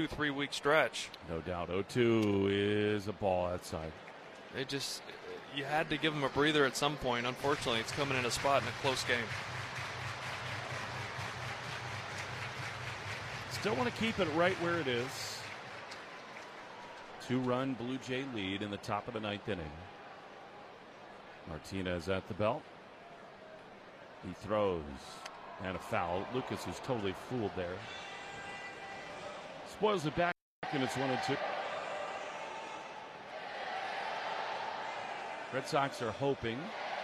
2-3 week stretch. No doubt. 0-2 is a ball outside. You had to give him a breather at some point. Unfortunately, it's coming in a spot in a close game. Still want to keep it right where it is. 2-run Blue Jay lead in the top of the 9th inning. Martinez at the belt. He throws. And a foul. Lucas is totally fooled there. Spoils it back, and it's 1-2. Red Sox are hoping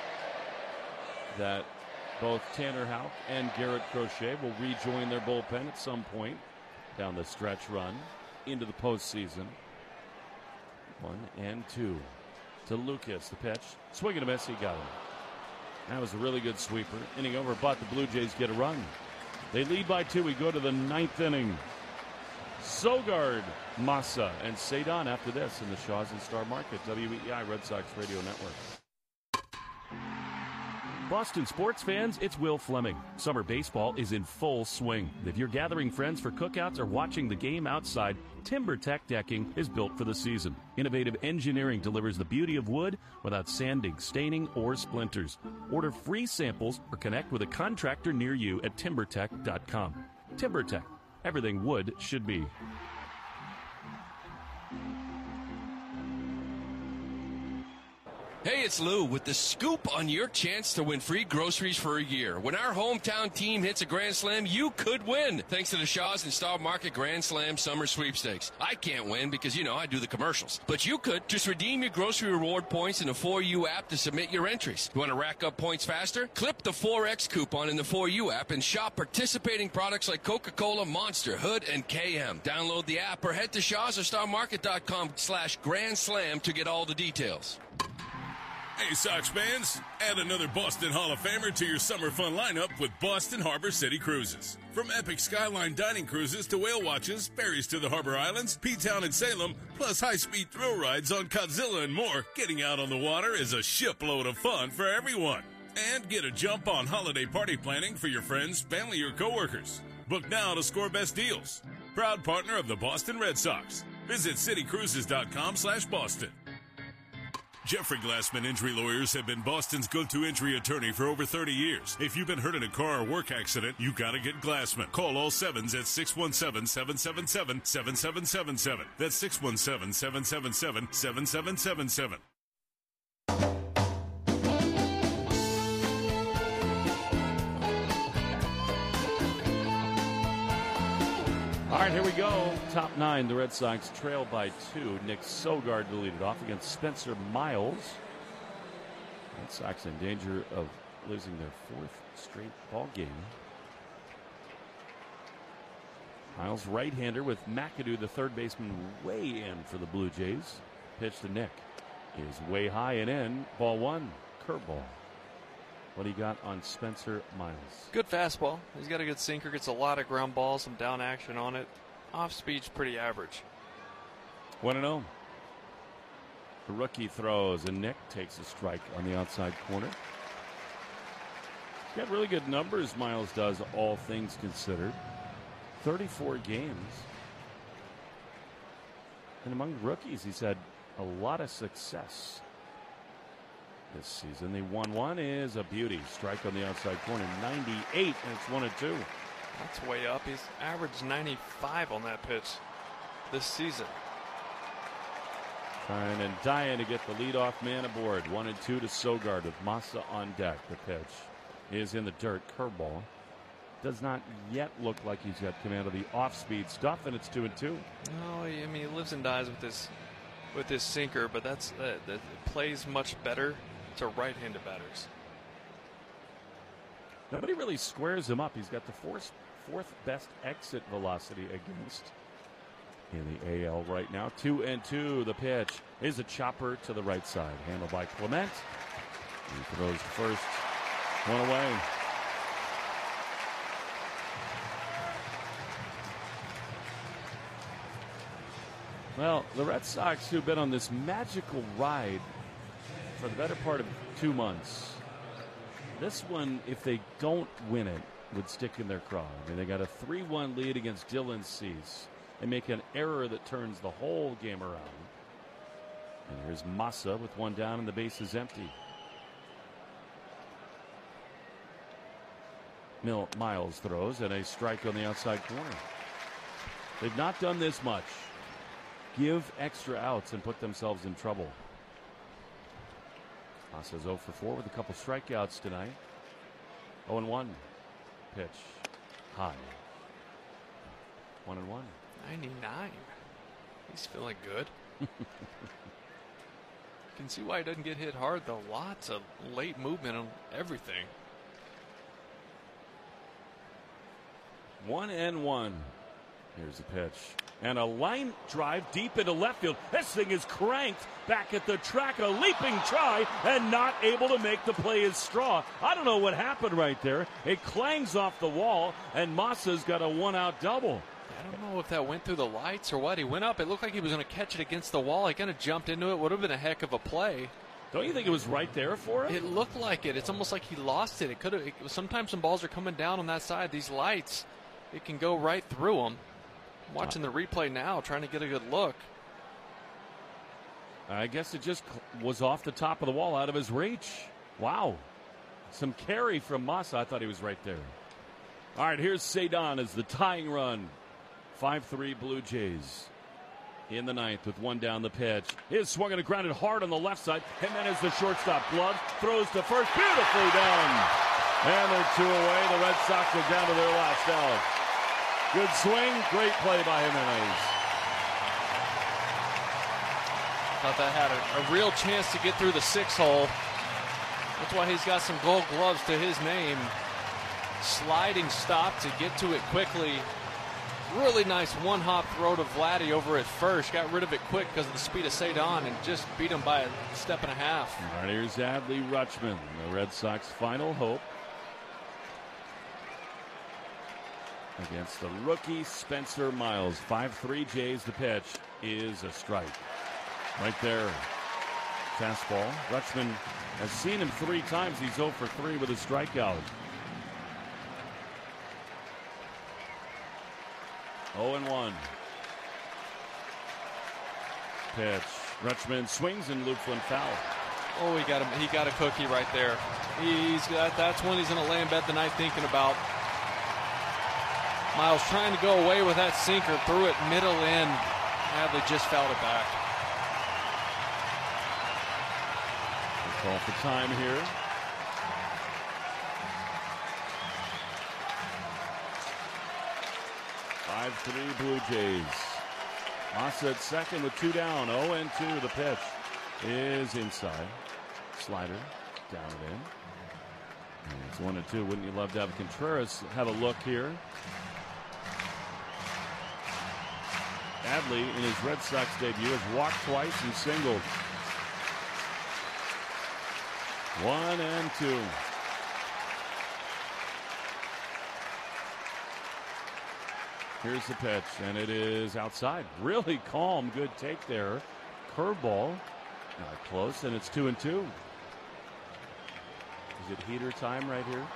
that both Tanner Houck and Garrett Crochet will rejoin their bullpen at some point down the stretch run into the postseason. 1-2 to Lucas. The pitch. Swing and a miss. He got him. That was a really good sweeper. Inning over, but the Blue Jays get a run. They lead by 2. We go to the 9th inning. Sogard, Massa, and Cedon after this in the Shaw's and Star Market. WEEI Red Sox Radio Network. Boston sports fans, it's Will Fleming. Summer baseball is in full swing. If you're gathering friends for cookouts or watching the game outside, TimberTech Decking is built for the season. Innovative engineering delivers the beauty of wood without sanding, staining, or splinters. Order free samples or connect with a contractor near you at timbertech.com. TimberTech. Everything wood should be. Hey, it's Lou with the scoop on your chance to win free groceries for a year. When our hometown team hits a Grand Slam, you could win, thanks to the Shaw's and Star Market Grand Slam Summer Sweepstakes. I can't win because, I do the commercials. But you could. Just redeem your grocery reward points in the 4U app to submit your entries. You want to rack up points faster? Clip the 4X coupon in the 4U app and shop participating products like Coca-Cola, Monster, Hood, and KM. Download the app or head to Shaw's or StarMarket.com/Grand Slam to get all the details. Hey, Sox fans, add another Boston Hall of Famer to your summer fun lineup with Boston Harbor City Cruises. From epic skyline dining cruises to whale watches, ferries to the Harbor Islands, P-Town and Salem, plus high-speed thrill rides on Godzilla and more, getting out on the water is a shipload of fun for everyone. And get a jump on holiday party planning for your friends, family, or coworkers. Book now to score best deals. Proud partner of the Boston Red Sox. Visit citycruises.com/Boston. Jeffrey Glassman Injury Lawyers have been Boston's go-to injury attorney for over 30 years. If you've been hurt in a car or work accident, you gotta get Glassman. Call all sevens at 617-777-7777. That's 617-777-7777. All right, here we go. Top 9, the Red Sox trail by 2. Nick Sogard to lead it off against Spencer Miles. Red Sox in danger of losing their 4th straight ball game. Miles right-hander with McAdoo, the third baseman, way in for the Blue Jays. Pitch to Nick is way high and in. Ball 1, curveball. What do you got on Spencer Miles? Good fastball. He's got a good sinker. Gets a lot of ground balls, some down action on it. Off speed's pretty average. 1-0. The rookie throws, and Nick takes a strike on the outside corner. He's got really good numbers, Miles does, all things considered. 34 games. And among rookies, he's had a lot of success this season. The 1-1 is a beauty. Strike on the outside corner, 98, and it's 1-2. That's way up. He's averaged 95 on that pitch this season. Trying and dying to get the leadoff man aboard. 1-2 to Sogard with Massa on deck. The pitch is in the dirt. Curveball. Does not yet look like he's got command of the off-speed stuff, and it's 2-2. No, I mean, he lives and dies with this sinker, but that plays much better to right-handed batters. Nobody really squares him up. He's got the fourth best exit velocity against in the AL right now. 2-2. The pitch is a chopper to the right side. Handled by Clement. He throws the first one away. Well, the Red Sox, who've been on this magical ride for the better part of 2 months, this one, if they don't win it, would stick in their craw. I mean, they got a 3-1 lead against Dylan Cease. and make an error that turns the whole game around. And here's Massa with one down and the base is empty. Miles throws and a strike on the outside corner. They've not done this much. Give extra outs and put themselves in trouble. Massa's 0 for 4 with a couple strikeouts tonight. 0-1. Pitch. High. 1-1. 99. He's feeling good. You can see why he doesn't get hit hard, though. Lots of late movement on everything. 1-1. Here's the pitch. And a line drive deep into left field. This thing is cranked back at the track. A leaping try and not able to make the play as Straw. I don't know what happened right there. It clangs off the wall, and Massa's got a one-out double. I don't know if that went through the lights or what. He went up. It looked like he was going to catch it against the wall. He kind of jumped into it. Would have been a heck of a play. Don't you think it was right there for him? It looked like it. It's almost like he lost it. It could have. Sometimes some balls are coming down on that side. These lights, it can go right through them. I'm watching the replay now, trying to get a good look. I guess it just was off the top of the wall, out of his reach. Wow. Some carry from Massa. I thought he was right there. All right, here's Cedon as the tying run. 5-3 Blue Jays in the ninth with one down the pitch. Is swung and grounded hard on the left side. Jimenez, the shortstop, glove, throws to first. Beautifully done. And they're 2 away. The Red Sox are down to their last out. Good swing. Great play by Jimenez. Thought that had a real chance to get through the 6-hole. That's why he's got some gold gloves to his name. Sliding stop to get to it quickly. Really nice one-hop throw to Vladdy over at first. Got rid of it quick because of the speed of Cedon and just beat him by a step and a half. All right, here's Adley Rutschman, the Red Sox final hope. Against the rookie Spencer Miles. 5-3 Jays. The pitch is a strike. Right there. Fastball. Rutschman has seen him 3 times. He's 0 for 3 with a strikeout. 0-1. Pitch. Rutschman swings and loops one foul. Oh, he got a cookie right there. That's when he's going to lay in bed tonight thinking about. Miles trying to go away with that sinker, threw it middle in. Adley just fouled it back. Call for time here. (5-3) Blue Jays. Massa at second with 2 down. 0-2. The pitch is inside. Slider down and in. And it's 1-2. Wouldn't you love to have Contreras have a look here? Adley, in his Red Sox debut, has walked twice and singled. 1-2. Here's the pitch, and it is outside. Really calm, good take there. Curveball, not close, and it's 2-2. Is it heater time right here?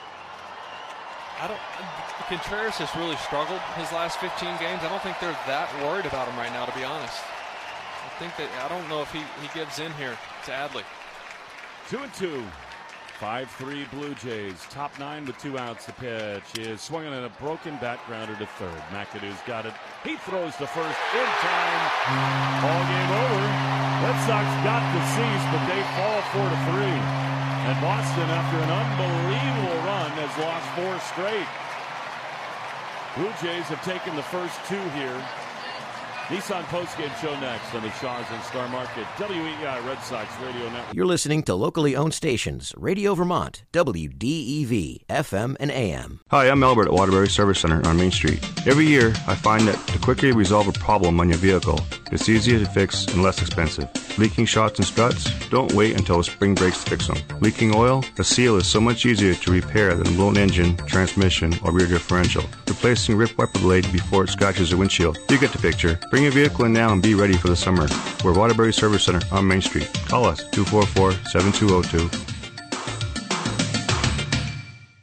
Contreras has really struggled his last 15 games. I don't think they're that worried about him right now, to be honest. I don't know if he gives in here to Adley. 2-2. 5-3 Blue Jays. Top 9 with 2 outs. The pitch is swinging at a broken bat grounder to third. McAdoo's got it. He throws to first in time. Ball game over. Red Sox got the cease, but they fall 4-3. And Boston, after an unbelievable run, has lost 4 straight. Blue Jays have taken the first 2 here. Nissan postgame show next on the Shaw's and Star Market WEEI Red Sox Radio Network. You're listening to locally owned stations, Radio Vermont, WDEV, FM and AM. Hi, I'm Albert at Waterbury Service Center on Main Street. Every year, I find that the quicker you resolve a problem on your vehicle, it's easier to fix and less expensive. Leaking shocks and struts? Don't wait until spring breaks to fix them. Leaking oil? A seal is so much easier to repair than a blown engine, transmission, or rear differential. Replacing a ripped wiper blade before it scratches the windshield. You get the picture. Bring your vehicle in now and be ready for the summer. We're Waterbury Service Center on Main Street. Call us 244-7202.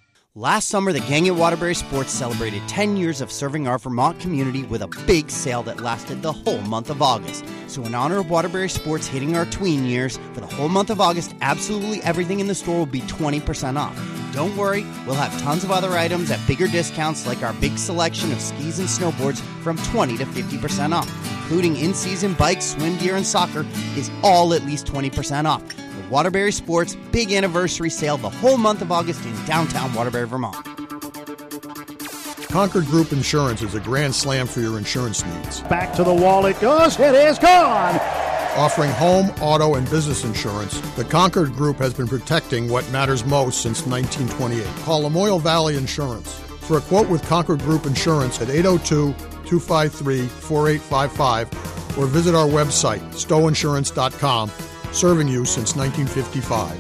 Last summer, the gang at Waterbury Sports celebrated 10 years of serving our Vermont community with a big sale that lasted the whole month of August. So in honor of Waterbury Sports hitting our tween years, for the whole month of August, absolutely everything in the store will be 20% off. Don't worry, we'll have tons of other items at bigger discounts like our big selection of skis and snowboards from 20 to 50% off, including in-season bikes, swim gear, and soccer is all at least 20% off. The Waterbury Sports big anniversary sale the whole month of August in downtown Waterbury, Vermont. Concord Group Insurance is a grand slam for your insurance needs. Back to the wall it goes. It is gone. Offering home, auto, and business insurance, the Concord Group has been protecting what matters most since 1928. Call Lamoille Valley Insurance for a quote with Concord Group Insurance at 802-253-4855 or visit our website, stowinsurance.com, serving you since 1955.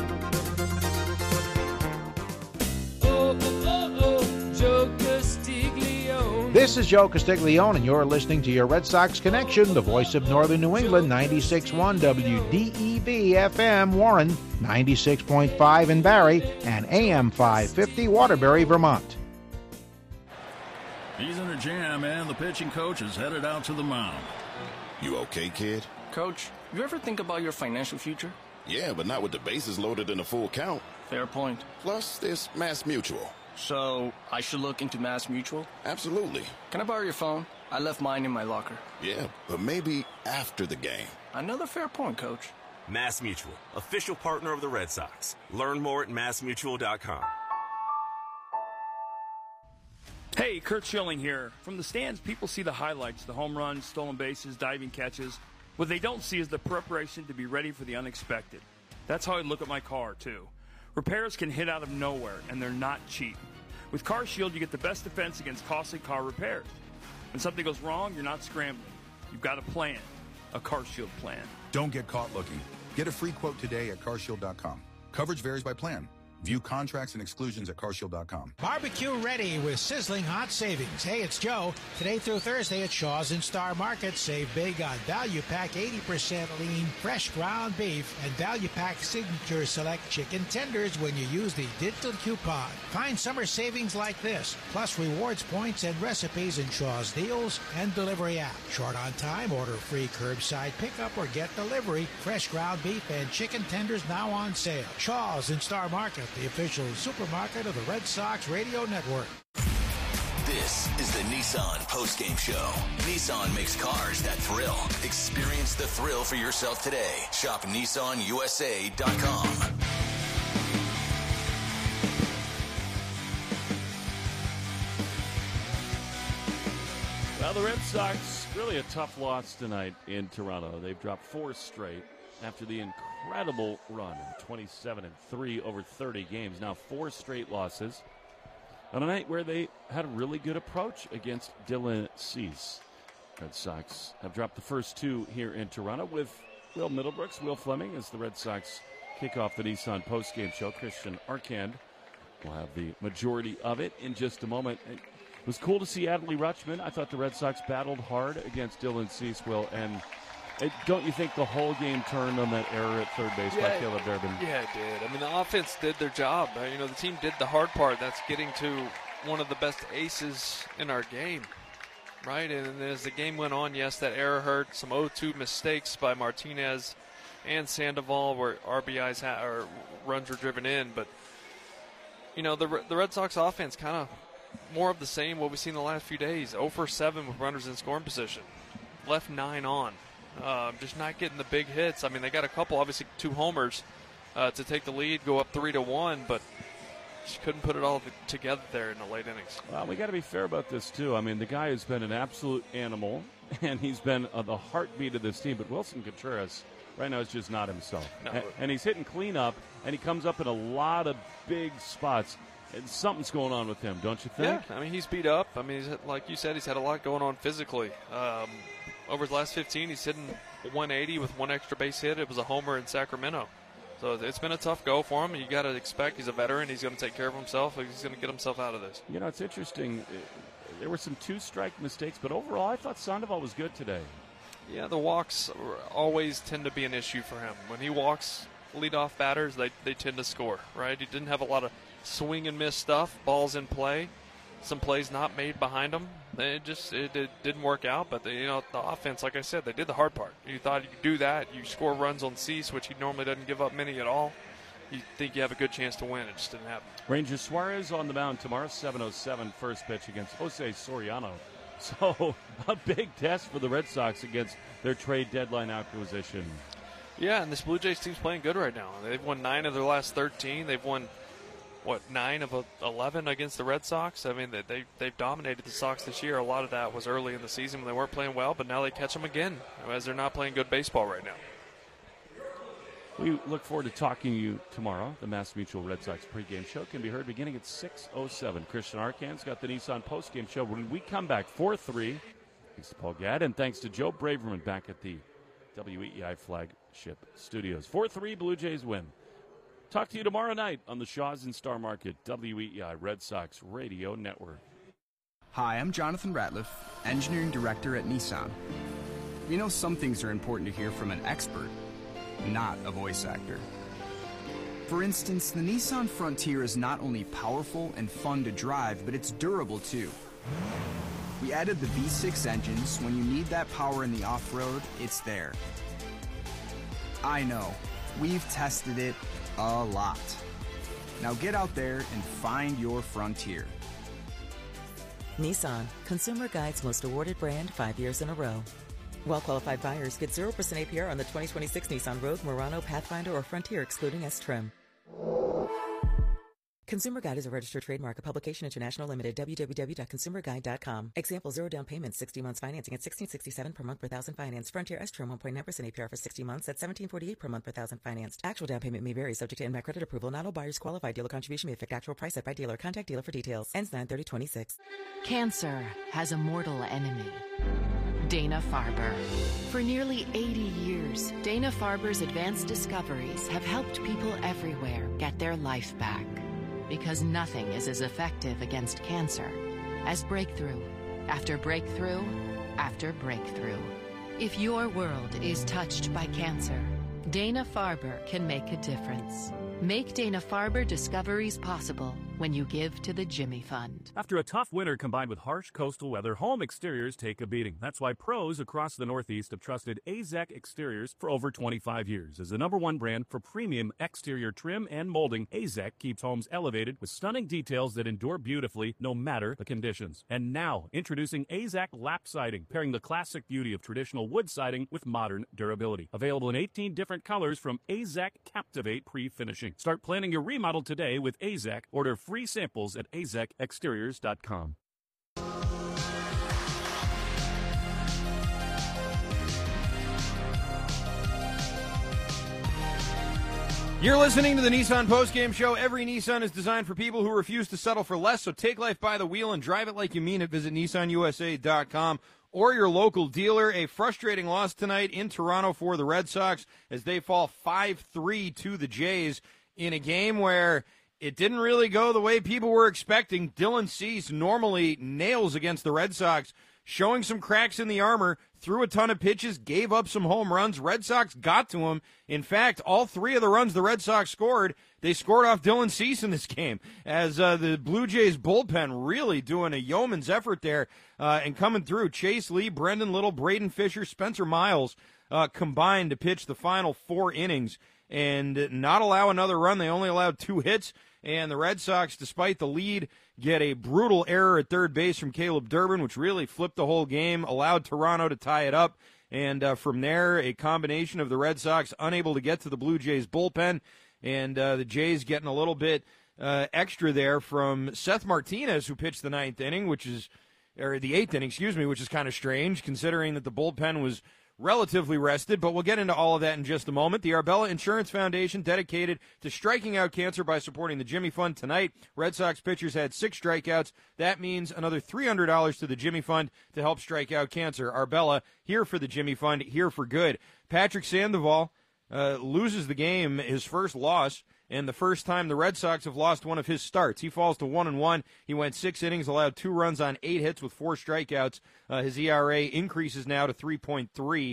This is Joe Castiglione, and you're listening to your Red Sox Connection, the voice of Northern New England, 96.1 WDEV-FM Warren, 96.5 in Barrie, and AM 550 Waterbury, Vermont. He's in a jam, and the pitching coach is headed out to the mound. You okay, kid? Coach, you ever think about your financial future? Yeah, but not with the bases loaded in a full count. Fair point. Plus, there's Mass Mutual. So, I should look into Mass Mutual? Absolutely. Can I borrow your phone? I left mine in my locker. Yeah, but maybe after the game. Another fair point, Coach. Mass Mutual, official partner of the Red Sox. Learn more at massmutual.com. Hey, Kurt Schilling here. From the stands, people see the highlights, the home runs, stolen bases, diving catches. What they don't see is the preparation to be ready for the unexpected. That's how I look at my car, too. Repairs can hit out of nowhere, and they're not cheap. With CarShield, you get the best defense against costly car repairs. When something goes wrong, you're not scrambling. You've got a plan, a CarShield plan. Don't get caught looking. Get a free quote today at carshield.com. Coverage varies by plan. View contracts and exclusions at carshield.com. Barbecue ready with sizzling hot savings. Hey, it's Joe. Today through Thursday at Shaw's and Star Market, save big on Value Pack 80% lean, fresh ground beef, and Value Pack Signature Select chicken tenders when you use the digital coupon. Find summer savings like this, plus rewards points and recipes in Shaw's Deals and Delivery app. Short on time, order free curbside pickup or get delivery. Fresh ground beef and chicken tenders now on sale. Shaw's and Star Market, the official supermarket of the Red Sox Radio Network. This is the Nissan postgame show. Nissan makes cars that thrill. Experience the thrill for yourself today. Shop NissanUSA.com. Well, the Red Sox, really a tough loss tonight in Toronto. They've dropped 4 straight after the incredible run, 27-3 over 30 games. Now 4 straight losses on a night where they had a really good approach against Dylan Cease. Red Sox have dropped the first 2 here in Toronto with Will Middlebrooks, Will Fleming as the Red Sox kick off the Nissan postgame show. Christian Arcand will have the majority of it in just a moment. It was cool to see Adley Rutschman. I thought the Red Sox battled hard against Dylan Cease, Will, and don't you think the whole game turned on that error at third base by Caleb Durbin? Yeah, it did. I mean, the offense did their job. The team did the hard part. That's getting to one of the best aces in our game, right? And as the game went on, yes, that error hurt. Some 0-2 mistakes by Martinez and Sandoval where RBIs or runs were driven in. But, the Red Sox offense kind of more of the same what we've seen the last few days. 0 for 7 with runners in scoring position. Left 9 on. Just not getting the big hits. I mean, they got a couple, obviously 2 homers to take the lead, go up 3-1, but just couldn't put it all together there in the late innings. Well, we got to be fair about this, too. I mean, the guy has been an absolute animal, and he's been the heartbeat of this team. But Wilson Contreras right now is just not himself. No. And he's hitting cleanup, and he comes up in a lot of big spots. And something's going on with him, don't you think? Yeah, I mean, he's beat up. I mean, like you said, he's had a lot going on physically. Over his last 15, he's hitting 180 with 1 extra base hit. It was a homer in Sacramento. So it's been a tough go for him. You got to expect he's a veteran. He's going to take care of himself. He's going to get himself out of this. It's interesting. There were some 2-strike mistakes, but overall I thought Sandoval was good today. Yeah, the walks always tend to be an issue for him. When he walks leadoff batters, they tend to score, right? He didn't have a lot of swing and miss stuff, balls in play, some plays not made behind them. It didn't work out, but the offense, like I said, they did the hard part. You thought you could do that. You score runs on Cease, which he normally doesn't give up many at all. You think you have a good chance to win. It just didn't happen. Ranger Suarez on the mound tomorrow, 7:07 first pitch against Jose Soriano. So a big test for the Red Sox against their trade deadline acquisition. Yeah, and this Blue Jays team's playing good right now. They've won 9 of their last 13. They've won, 9 of 11 against the Red Sox? I mean, they've dominated the Sox this year. A lot of that was early in the season when they weren't playing well, but now they catch them again as they're not playing good baseball right now. We look forward to talking to you tomorrow. The MassMutual Red Sox pregame show can be heard beginning at 6:07. Christian Arcan's got the Nissan postgame show. When we come back, 4-3, thanks to Paul Gadd, and thanks to Joe Braverman back at the WEEI flagship studios. 4-3, Blue Jays win. Talk to you tomorrow night on the Shaw's in Star Market, WEEI Red Sox Radio Network. Hi, I'm Jonathan Ratliff, Engineering Director at Nissan. You know, some things are important to hear from an expert, not a voice actor. For instance, the Nissan Frontier is not only powerful and fun to drive, but it's durable too. We added the V6 engines. When you need that power in the off-road, it's there. I know, we've tested it a lot. Now get out there and find your Frontier. Nissan, Consumer Guide's most awarded brand 5 years in a row. Well-qualified buyers get 0% APR on the 2026 Nissan Rogue, Murano, Pathfinder, or Frontier, excluding S-Trim. Consumer Guide is a registered trademark of Publication International Limited, www.consumerguide.com. Example, 0 down payment, 60 months financing at $1,667 per month per thousand financed. Frontier S-Trim 1.9% APR for 60 months at $1,748 per month per thousand financed. Actual down payment may vary, subject to NMAC credit approval. Not all buyers qualify. Dealer contribution may affect actual price set by dealer. Contact dealer for details. Ends 9/30/26. Cancer has a mortal enemy. Dana-Farber. For nearly 80 years, Dana-Farber's advanced discoveries have helped people everywhere get their life back. Because nothing is as effective against cancer as breakthrough after breakthrough after breakthrough. If your world is touched by cancer, Dana-Farber can make a difference. Make Dana-Farber discoveries possible when you give to the Jimmy Fund. After a tough winter combined with harsh coastal weather, home exteriors take a beating. That's why pros across the Northeast have trusted AZEK Exteriors for over 25 years. As the #1 brand for premium exterior trim and molding, AZEK keeps homes elevated with stunning details that endure beautifully no matter the conditions. And now, introducing AZEK Lap Siding, pairing the classic beauty of traditional wood siding with modern durability. Available in 18 different colors from AZEK Captivate Pre-Finishing. Start planning your remodel today with AZEK. Order free samples at azekexteriors.com. You're listening to the Nissan Postgame Show. Every Nissan is designed for people who refuse to settle for less, so take life by the wheel and drive it like you mean it. Visit NissanUSA.com or your local dealer. A frustrating loss tonight in Toronto for the Red Sox as they fall 5-3 to the Jays in a game where it didn't really go the way people were expecting. Dylan Cease normally nails against the Red Sox, showing some cracks in the armor, threw a ton of pitches, gave up some home runs. Red Sox got to him. In fact, all 3 of the runs the Red Sox scored, they scored off Dylan Cease in this game, as the Blue Jays bullpen really doing a yeoman's effort there and coming through. Chase Lee, Brendan Little, Braden Fisher, Spencer Miles combined to pitch the final 4 innings and not allow another run. They only allowed 2 hits, and the Red Sox, despite the lead, get a brutal error at third base from Caleb Durbin, which really flipped the whole game, allowed Toronto to tie it up, and from there, a combination of the Red Sox unable to get to the Blue Jays bullpen, and the Jays getting a little bit extra there from Seth Martinez, who pitched the 9th inning, or the 8th inning, which is kind of strange, considering that the bullpen was relatively rested, but we'll get into all of that in just a moment. The Arbella Insurance Foundation, dedicated to striking out cancer by supporting the Jimmy Fund tonight. Red Sox pitchers had 6 strikeouts. That means another $300 to the Jimmy Fund to help strike out cancer. Arbella, here for the Jimmy Fund, here for good. Patrick Sandoval loses the game, his first loss, and the first time the Red Sox have lost one of his starts. He falls to 1-1. He went 6 innings, allowed 2 runs on 8 hits with 4 strikeouts. His ERA increases now to 3.3.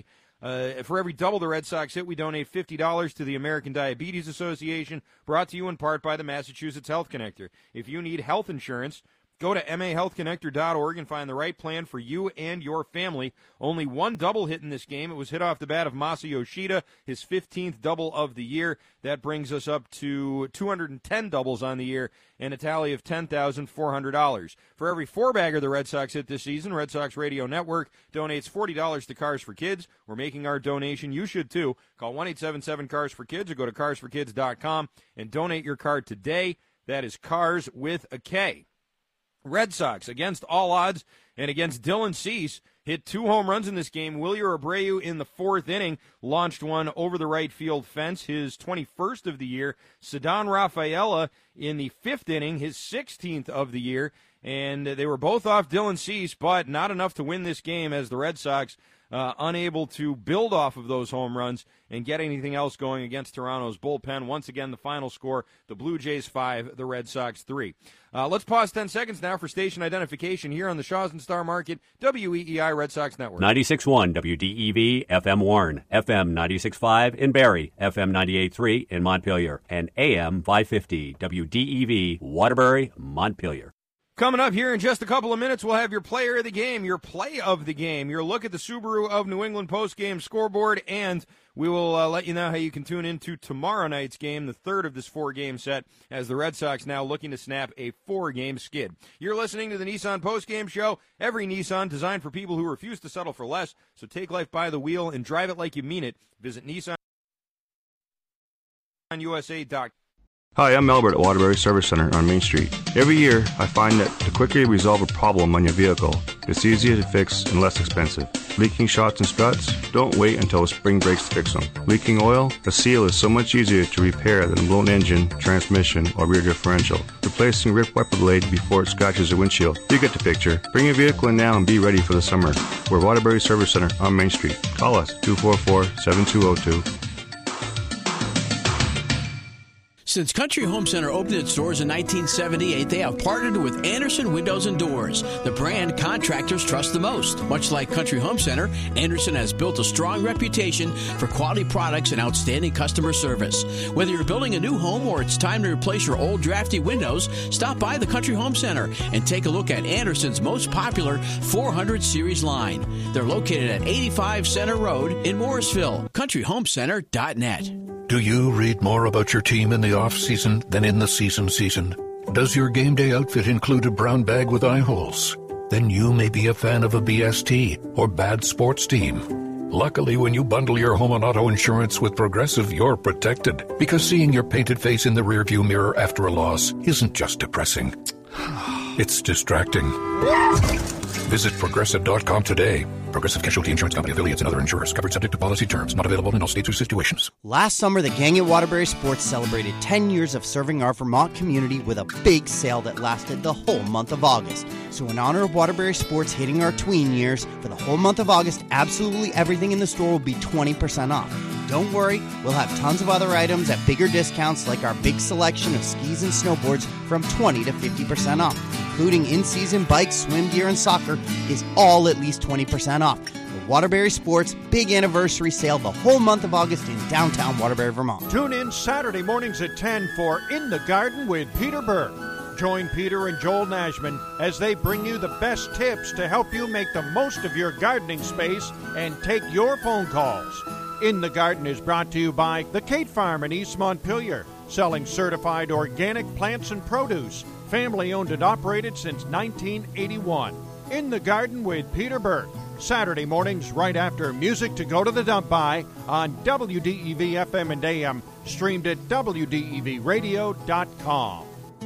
For every double the Red Sox hit, we donate $50 to the American Diabetes Association, brought to you in part by the Massachusetts Health Connector. If you need health insurance, go to mahealthconnector.org and find the right plan for you and your family. Only one double hit in this game. It was hit off the bat of Masa Yoshida, his 15th double of the year. That brings us up to 210 doubles on the year and a tally of $10,400. For every four-bagger the Red Sox hit this season, Red Sox Radio Network donates $40 to Cars for Kids. We're making our donation. You should, too. Call 1-877-CARS-FOR-KIDS or go to carsforkids.com and donate your card today. That is Cars with a K. Red Sox, against all odds and against Dylan Cease, hit 2 home runs in this game. Wilyer Abreu in the 4th inning launched one over the right field fence, his 21st of the year. Ceddanne Rafaela in the 5th inning, his 16th of the year. And they were both off Dylan Cease, but not enough to win this game as the Red Sox unable to build off of those home runs and get anything else going against Toronto's bullpen. Once again, the final score, the Blue Jays 5, the Red Sox 3. Let's pause 10 seconds now for station identification here on the Shaws and Star Market, WEEI Red Sox Network. 96.1 WDEV, FM Warren, FM 96.5 in Barrie, FM 98.3 in Montpelier, and AM 550 WDEV, Waterbury, Montpelier. Coming up here in just a couple of minutes, we'll have your player of the game, your play of the game, your look at the Subaru of New England post-game scoreboard, and we will let you know how you can tune into tomorrow night's game, the 3rd of this 4-game set, as the Red Sox now looking to snap a 4-game skid. You're listening to the Nissan post-game show. Every Nissan designed for people who refuse to settle for less, so take life by the wheel and drive it like you mean it. Visit NissanUSA.com. Hi, I'm Albert at Waterbury Service Center on Main Street. Every year, I find that the quicker you resolve a problem on your vehicle, it's easier to fix and less expensive. Leaking shocks and struts? Don't wait until a spring breaks to fix them. Leaking oil? A seal is so much easier to repair than a blown engine, transmission, or rear differential. Replacing a ripped wiper blade before it scratches your windshield. You get the picture. Bring your vehicle in now and be ready for the summer. We're Waterbury Service Center on Main Street. Call us, 244-7202. Since Country Home Center opened its doors in 1978, they have partnered with Anderson Windows and Doors, the brand contractors trust the most. Much like Country Home Center, Anderson has built a strong reputation for quality products and outstanding customer service. Whether you're building a new home or it's time to replace your old drafty windows, stop by the Country Home Center and take a look at Anderson's most popular 400 series line. They're located at 85 Center Road in Morrisville. CountryHomeCenter.net. Do you read more about your team in the off-season than in the season? Does your game day outfit include a brown bag with eye holes? Then you may be a fan of a BST or bad sports team. Luckily, when you bundle your home and auto insurance with Progressive, you're protected. Because seeing your painted face in the rearview mirror after a loss isn't just depressing. It's distracting. Visit Progressive.com today. Progressive Casualty Insurance Company, affiliates, and other insurers. Covered subject to policy terms. Not available in all states or situations. Last summer, the gang at Waterbury Sports celebrated 10 years of serving our Vermont community with a big sale that lasted the whole month of August. So in honor of Waterbury Sports hitting our tween years, for the whole month of August, absolutely everything in the store will be 20% off. Don't worry, we'll have tons of other items at bigger discounts, like our big selection of skis and snowboards from 20 to 50% off, including in-season bikes, swim gear, and soccer is all at least 20% off. The Waterbury Sports Big Anniversary Sale the whole month of August in downtown Waterbury, Vermont. Tune in Saturday mornings at 10 for In the Garden with Peter Burke. Join Peter and Joel Nashman as they bring you the best tips to help you make the most of your gardening space and take your phone calls. In the Garden is brought to you by the Kate Farm in East Montpelier, selling certified organic plants and produce, family owned and operated since 1981. In the Garden with Peter Burke, Saturday mornings right after Music to Go to the Dump By on WDEV FM and AM, streamed at WDEVradio.com.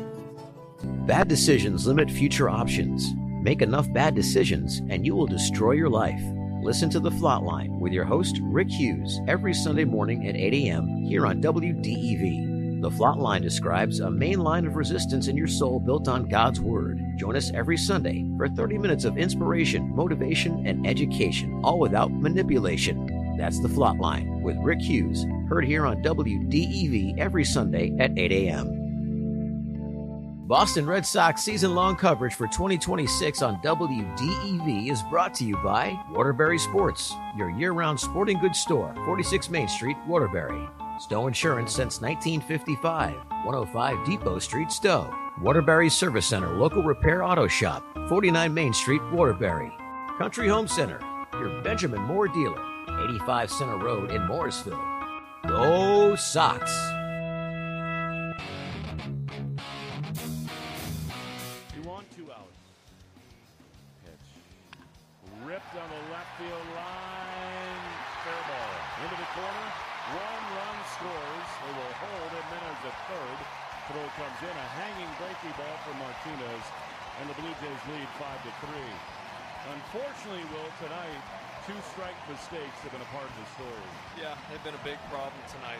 Bad decisions limit future options. Make enough bad decisions and you will destroy your life. Listen to The Flatline with your host, Rick Hughes, every Sunday morning at 8 a.m. here on WDEV. The Flatline describes a main line of resistance in your soul built on God's Word. Join us every Sunday for 30 minutes of inspiration, motivation, and education, all without manipulation. That's The Flatline with Rick Hughes, heard here on WDEV every Sunday at 8 a.m. Boston Red Sox season-long coverage for 2026 on WDEV is brought to you by Waterbury Sports, your year-round sporting goods store, 46 Main Street, Waterbury. Stowe Insurance since 1955, 105 Depot Street, Stowe. Waterbury Service Center, local repair auto shop, 49 Main Street, Waterbury. Country Home Center, your Benjamin Moore dealer, 85 Center Road in Morrisville. Go Sox! Down the left field line, fair ball. Into the corner, 1 run scores. They will hold Jimenez at third. Throw comes in, a hanging breaking ball for Martinez, and the Blue Jays lead 5-3. Unfortunately, Will, tonight, 2 strike mistakes have been a part of the story. Yeah, they've been a big problem tonight.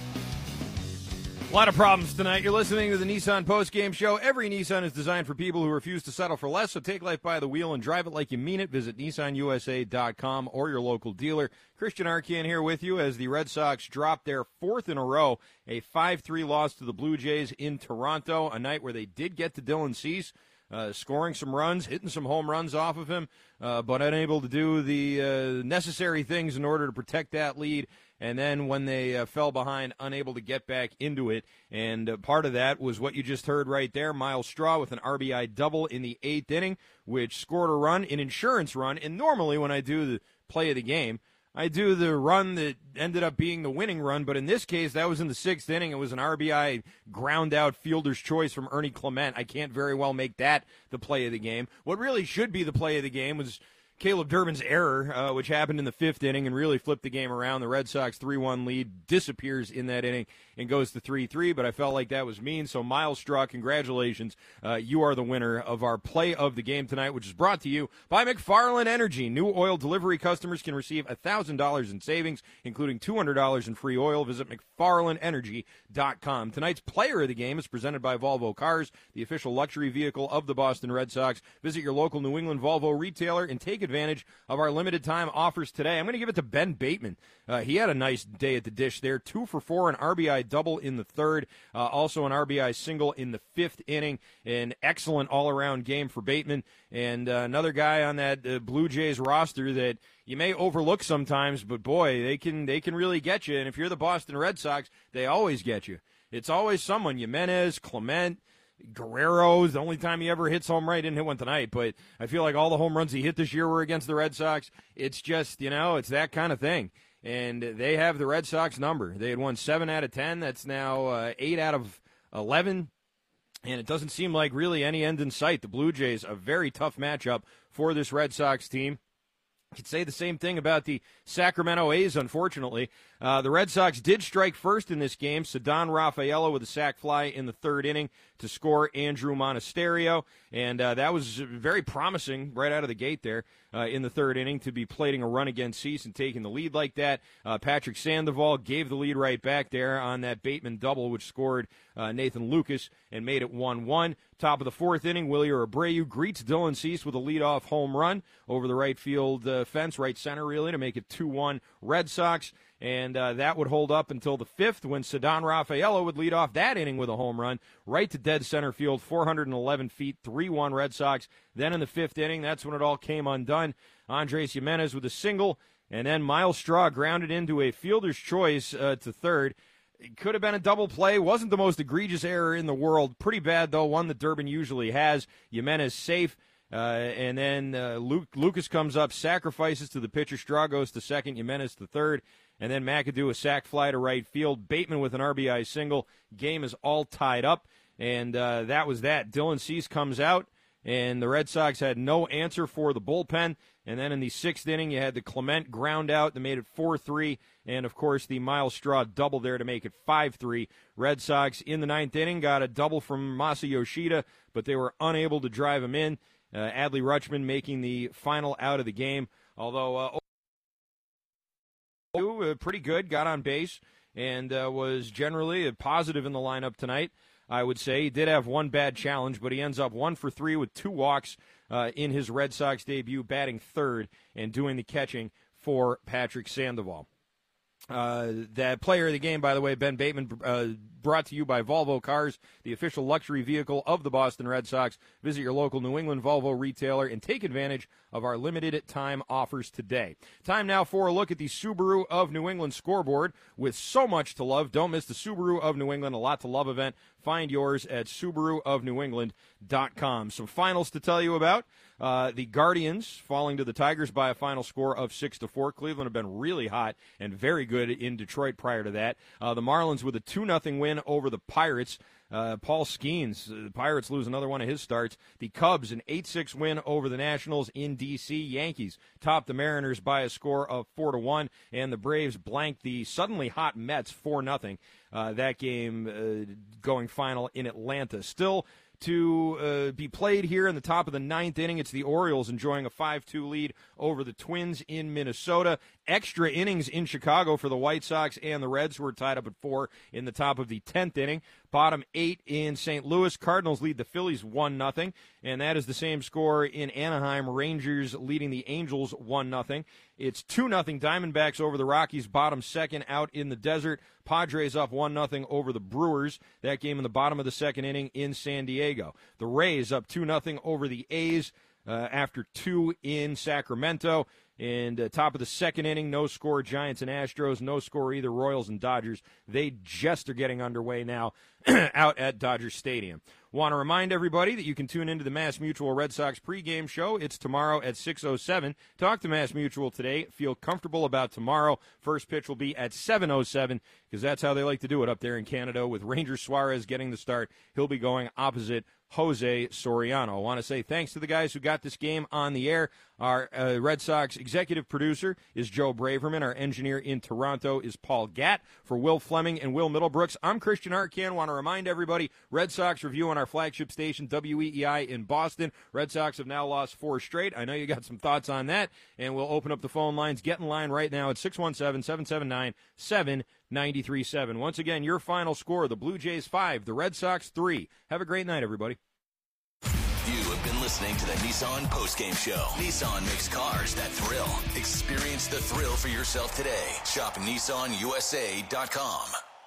A lot of problems tonight. You're listening to the Nissan Post-Game Show. Every Nissan is designed for people who refuse to settle for less, so take life by the wheel and drive it like you mean it. Visit NissanUSA.com or your local dealer. Christian Arcand here with you as the Red Sox drop their 4th in a row, a 5-3 loss to the Blue Jays in Toronto, a night where they did get to Dylan Cease, scoring some runs, hitting some home runs off of him, but unable to do the necessary things in order to protect that lead. And then when they fell behind, unable to get back into it. And part of that was what you just heard right there, Miles Straw with an RBI double in the 8th inning, which scored a run, an insurance run. And normally when I do the play of the game, I do the run that ended up being the winning run. But in this case, that was in the 6th inning. It was an RBI ground-out fielder's choice from Ernie Clement. I can't very well make that the play of the game. What really should be the play of the game was Caleb Durbin's error, which happened in the 5th inning and really flipped the game around. The Red Sox 3-1 lead disappears in that inning and goes to 3-3, but I felt like that was mean. So Miles Straw, congratulations. You are the winner of our play of the game tonight, which is brought to you by McFarland Energy. New oil delivery customers can receive $1,000 in savings, including $200 in free oil. Visit McFarlandEnergy.com. Tonight's player of the game is presented by Volvo Cars, the official luxury vehicle of the Boston Red Sox. Visit your local New England Volvo retailer and take advantage of our limited time offers today. I'm going to give it to Ben Bateman. He had a nice day at the dish there. 2 for 4, an RBI double in the 3rd, also an RBI single in the 5th inning. An excellent all-around game for Bateman, and another guy on that Blue Jays roster that you may overlook sometimes, but boy, they can really get you. And if you're the Boston Red Sox, they always get you. It's always someone. Jimenez, Clement, Guerrero is the only time he ever hits home run. He didn't hit one tonight, but I feel like all the home runs he hit this year were against the Red Sox. It's just, it's that kind of thing. And they have the Red Sox number. They had won 7 out of 10. That's now 8 out of 11. And it doesn't seem like really any end in sight. The Blue Jays, a very tough matchup for this Red Sox team. I could say the same thing about the Sacramento A's, unfortunately. The Red Sox did strike first in this game. Ceddanne Rafaela with a sac fly in the 3rd inning to score Andrew Monasterio. And that was very promising right out of the gate there in the 3rd inning to be plating a run against Cease and taking the lead like that. Patrick Sandoval gave the lead right back there on that Bateman double, which scored Nathan Lucas and made it 1-1. Top of the 4th inning, Willie Abreu greets Dylan Cease with a leadoff home run over the right field fence, right center really, to make it 2-1 Red Sox. And that would hold up until the 5th when Ceddanne Rafaela would lead off that inning with a home run right to dead center field, 411 feet, 3-1 Red Sox. Then in the 5th inning, that's when it all came undone. Andres Jimenez with a single, and then Miles Straw grounded into a fielder's choice to 3rd. It could have been a double play. Wasn't the most egregious error in the world. Pretty bad, though, one that Durbin usually has. Jimenez safe. And then Lucas comes up, sacrifices to the pitcher. Straw goes to 2nd, Jimenez to 3rd. And then McAdoo a sac fly to right field. Bateman with an RBI single. Game is all tied up. And that was that. Dylan Cease comes out, and the Red Sox had no answer for the bullpen. And then in the 6th inning, you had the Clement ground out that made it 4-3. And, of course, the Miles Straw double there to make it 5-3. Red Sox in the 9th inning got a double from Masa Yoshida, but they were unable to drive him in. Adley Rutschman making the final out of the game. Although pretty good, got on base, and was generally a positive in the lineup tonight, I would say. He did have one bad challenge, but he ends up 1 for 3 with 2 walks in his Red Sox debut, batting 3rd and doing the catching for Patrick Sandoval. That player of the game, by the way, Ben Bateman, brought to you by Volvo Cars, the official luxury vehicle of the Boston Red Sox. Visit your local New England Volvo retailer and take advantage of our limited time offers today. Time now for a look at the Subaru of New England scoreboard. With so much to love, don't miss the Subaru of New England, a lot to love event. Find yours at SubaruofNewEngland.com. Some finals to tell you about. The Guardians falling to the Tigers by a final score of 6-4. Cleveland have been really hot and very good in Detroit prior to that. The Marlins with a 2-0 win over the Pirates. Paul Skeens, the Pirates lose another one of his starts. The Cubs, an 8-6 win over the Nationals in D.C. Yankees topped the Mariners by a score of 4-1, and the Braves blanked the suddenly hot Mets 4-0. That game going final in Atlanta. Still to be played here in the top of the ninth inning. It's the Orioles enjoying a 5-2 lead over the Twins in Minnesota. Extra innings in Chicago for the White Sox and the Reds, who are tied up at 4 in the top of the 10th inning. Bottom 8 in St. Louis. Cardinals lead the Phillies 1-0, and that is the same score in Anaheim. Rangers leading the Angels 1-0. It's 2-0 Diamondbacks over the Rockies, bottom 2nd out in the desert. Padres up 1-0 over the Brewers. That game in the bottom of the 2nd inning in San Diego. The Rays up 2-0 over the A's after 2 in Sacramento. And top of the 2nd inning, no score, Giants and Astros. No score either, Royals and Dodgers. They just are getting underway now out at Dodger Stadium. Want to remind everybody that you can tune into the Mass Mutual Red Sox pregame show. It's tomorrow at 6:07. Talk to Mass Mutual today. Feel comfortable about tomorrow. First pitch will be at 7:07 because that's how they like to do it up there in Canada with Ranger Suarez getting the start. He'll be going opposite Jose Soriano. I want to say thanks to the guys who got this game on the air. Our Red Sox executive producer is Joe Braverman. Our engineer in Toronto is Paul Gatt. For Will Fleming and Will Middlebrooks, I'm Christian Arcand. Want to remind everybody, Red Sox Review on our flagship station, WEEI in Boston. Red Sox have now lost 4 straight. I know you got some thoughts on that, and we'll open up the phone lines. Get in line right now at 617-779-7937. Once again, your final score, the Blue Jays 5, the Red Sox 3. Have a great night, everybody. You have been listening to the Nissan Postgame Show. Nissan makes cars that thrill. Experience the thrill for yourself today. Shop NissanUSA.com.